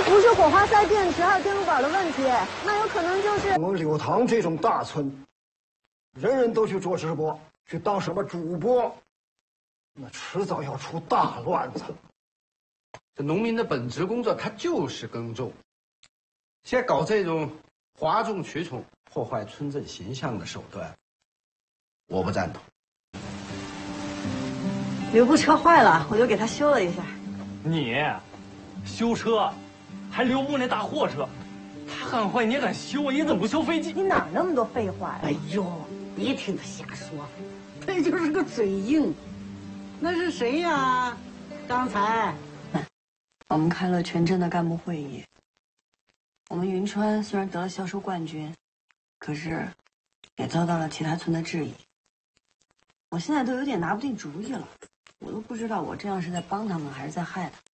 不是火花塞电池还有电路板的问题，那有可能就是我们柳塘这种大村，人人都去做直播，去当什么主播，那迟早要出大乱子。 这农民的本职工作，他就是耕种。现在搞这种哗众取宠、破坏村镇形象的手段，我不赞同。 刘部车坏了，我就给他修了一下。 你修车，还刘部那大货车，他很坏，你也敢修？你怎么不修飞机？ 你哪那么多废话呀？ 哎呦，别听他瞎说，他就是个嘴硬。那是谁呀？刚才我们开了全镇的干部会议。我们云川虽然得了销售冠军，可是也遭到了其他村的质疑。我现在都有点拿不定主意了，我都不知道我这样是在帮他们还是在害他们。